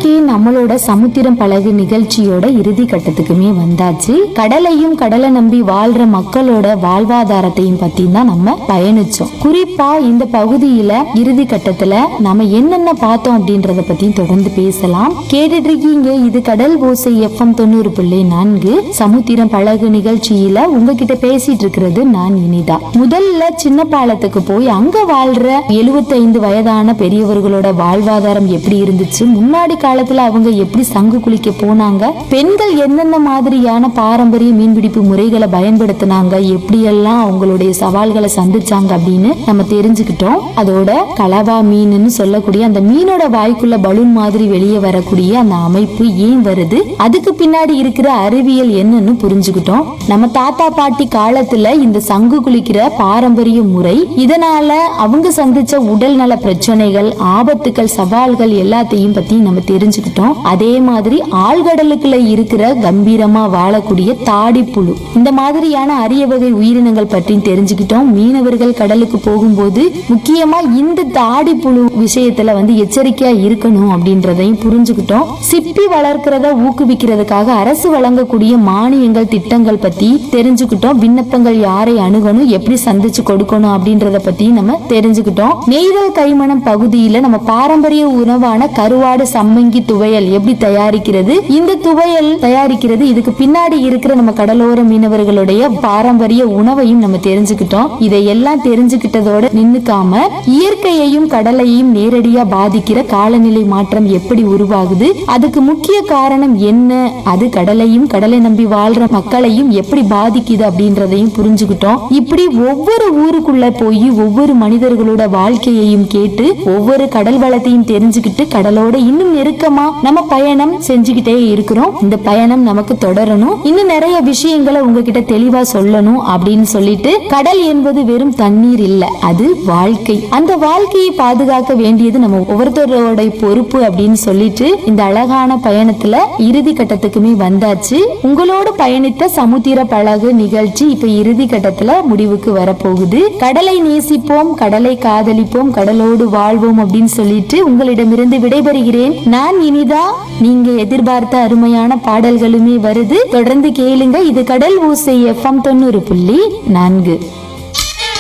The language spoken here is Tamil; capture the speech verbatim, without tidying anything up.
இன்னைக்கு நம்மளோட சமுத்திரம் பழகு நிகழ்ச்சியோட இறுதி கட்டத்துக்குமே வந்தாச்சு. கடலையும் கடலை நம்பி வாழ்ற மக்களோட வாழ்வாதாரத்தையும் பத்தி தான் நம்ம பயணிச்சோம். குறிப்பா இந்த பகுதியில இறுதி கட்டத்துல நம்ம என்னென்ன பார்த்தோம் அப்படின்றத பத்தி தொடர்ந்து பேசலாம். கேட்டுட்டு இருக்கீங்க இது கடல் ஓசை எஃப்எம் தொண்ணூறு புள்ளி நான்கு சமுத்திரம் பழகு நிகழ்ச்சியில உங்ககிட்ட பேசிட்டு இருக்கிறது நான் இனிதா. முதல்ல சின்ன பாலத்துக்கு போய் அங்க வாழ்ற எழுபத்தி ஐந்து வயதான பெரியவர்களோட வாழ்வாதாரம் எப்படி இருந்துச்சு, முன்னாடி காலத்துல அவங்க எப்படி சங்கு குளிக்க போனாங்க, பெண்கள் என்னென்ன மாதிரியான பாரம்பரிய மீன்பிடிப்பு முறைகளை பயன்படுத்தினாங்க, எப்படியெல்லாம் அவங்களுடைய சவால்களை சந்திச்சாங்க அப்படின்னு நம்ம தெரிஞ்சுக்கிட்டோம். அதோட கலவா மீன் சொல்லக்கூடிய அந்த மீனோட வாய்க்குள்ள பலூன் மாதிரி வெளியே வரக்கூடிய அந்த அமைப்பு ஏன் வருது, அதுக்கு பின்னாடி இருக்கிற அறிவியல் என்னன்னு புரிஞ்சுக்கிட்டோம். நம்ம தாத்தா பாட்டி காலத்துல இந்த சங்கு குளிக்கிற பாரம்பரிய முறை, இதனால அவங்க சந்திச்ச உடல் நல பிரச்சனைகள், ஆபத்துக்கள், சவால்கள் எல்லாத்தையும் பத்தி நம்ம தெரிஞ்சுக்கிட்டோம். அதே மாதிரி ஆழ்கடலுக்குள்ள இருக்கிற கம்பீரமா வாழக்கூடிய தாடி புழு, இந்த மாதிரியான அரிய வகை உயிரினங்கள் பற்றி தெரிஞ்சுக்கிட்டோம். மீனவர்கள் கடலுக்கு போகும்போது முக்கியமா இந்த தாடி புழு விஷயத்துல வந்து எச்சரிக்கையா இருக்கணும் அப்படின்றதையும் புரிஞ்சுக்கிட்டோம். சிப்பி வளர்க்கிறத ஊக்குவிக்கிறதுக்காக அரசு வழங்கக்கூடிய மானியங்கள், திட்டங்கள் பத்தி தெரிஞ்சுக்கிட்டோம். விண்ணப்பங்கள் யாரை அணுகணும், எப்படி சந்திச்சு கொடுக்கணும் அப்படின்றத பத்தி நம்ம தெரிஞ்சுக்கிட்டோம். நெய்தல் கைமணம் பகுதியில நம்ம பாரம்பரிய உணவான கருவாடு சம்மங்கி துவையல் எப்படி தயாரிக்கிறது, இந்த துவையல் தயாரிக்கிறது இதுக்கு பின்னாடி இருக்கிற நம்ம கடலோர மீனவர்களுடைய பாரம்பரிய உணவையும் நம்ம தெரிஞ்சுக்கிட்டோம். இதையெல்லாம் தெரிஞ்சுக்கிட்டதோட நின்னுக்காம இயற்கையையும் கடலையும் நேரடியா பாதிக்கிற காலநிலை மாற்றம் எப்படி உருவாகுது, அதுக்கு முக்கிய காரணம் என்ன, அது கடலையும் கடலை நம்பி வாழ்ற மக்களையும் எப்படி பாதிக்குது அப்படின்றதையும் புரிஞ்சுக்கிட்டோம். இப்படி ஒவ்வொரு ஊருக்குள்ள போய் ஒவ்வொரு மனிதர்களோட வாழ்க்கையையும் கேட்டு ஒவ்வொரு கடல் வளத்தையும் தெரிஞ்சுக்கிட்டு கடலோட இன்னும் நெருக்கமா நம்ம பயணம் செஞ்சுக்கிட்டே இருக்கிறோம். இந்த பயணம் நமக்கு தொடரணும். இன்னும் நிறைய விஷயங்களை உங்ககிட்ட தெளிவா சொல்லணும் அப்படின்னு சொல்லிட்டு, கடல் என்பது வெறும் தண்ணீர் இல்ல, அது வாழ்க்கை. அந்த வாழ்க்கையை பாதுகாக்க வேண்டியது நம்ம ஒவ்வொருத்தரோட பொறுப்பு அப்படின்னு சொல்லிட்டு இந்த அழகான பயணத்துல இறுதி கட்டத்துக்குமே வந்தாச்சு. உங்களோட பயணித்த சமுத்திர பழகு நிகழ்ச்சி இப்ப இறுதி கட்டத்துல முடிவுக்கு வரப்போகுது. கடலை நேசிப்போம், கடலை காதலிப்போம், கடலோடு வாழ்வோம் அப்படின்னு சொல்லிட்டு உங்களிடமிருந்து விடைபெறுகிறேன். நான் இனிதா. நீங்க எதிர்பார்த்த அருமையான பாடல்களுமே வருது, தொடர்ந்து கேளுங்க. இது கடல் ஓசை எஃப்எம் தொண்ணூறு புள்ளி நான்கு.